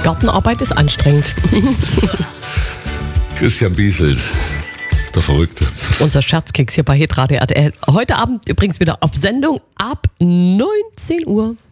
Gartenarbeit ist anstrengend. Christian Bieselt, der Verrückte. Unser Scherzkeks hier bei Hitradio RTL. Heute Abend übrigens wieder auf Sendung ab 19 Uhr.